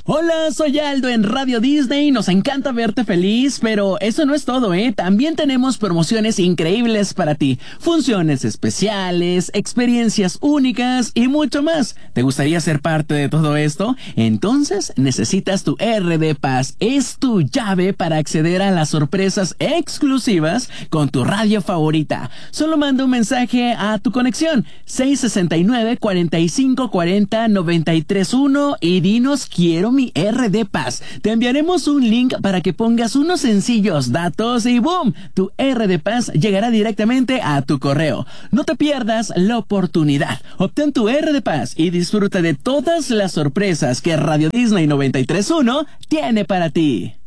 Hola, soy Aldo en Radio Disney. Nos encanta verte feliz, pero eso no es todo, ¿eh? También tenemos promociones increíbles para ti. Funciones especiales, experiencias únicas y mucho más. ¿Te gustaría ser parte de todo esto? Entonces necesitas tu RD Pass. Es tu llave para acceder a las sorpresas exclusivas con tu radio favorita. Solo manda un mensaje a tu conexión 669-4540-931 y dinos quiero mi RD Pass. Te enviaremos un link para que pongas unos sencillos datos y ¡boom! Tu RD Pass llegará directamente a tu correo. No te pierdas la oportunidad. Obtén tu RD Pass y disfruta de todas las sorpresas que Radio Disney 93.1 tiene para ti.